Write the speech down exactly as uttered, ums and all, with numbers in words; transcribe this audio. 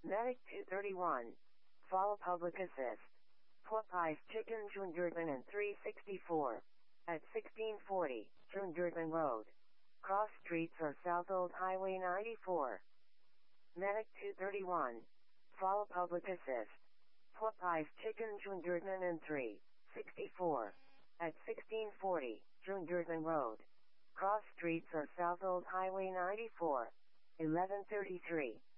Medic two thirty-one. Follow public assist. Popeyes Chicken Jundurban and three sixty-four. At sixteen forty, Jundurban Road. Cross streets or South Old Highway ninety-four. Medic two thirty-one. Follow public assist. Popeyes Chicken Jundurban and three sixty-four. At sixteen forty, Jundurban Road. Cross streets or South Old Highway ninety-four. eleven thirty-three.